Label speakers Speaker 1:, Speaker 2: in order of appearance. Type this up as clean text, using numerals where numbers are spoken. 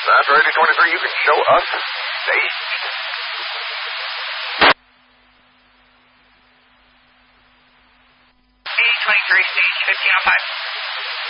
Speaker 1: After 8023, you can show us staged.
Speaker 2: stage 1505.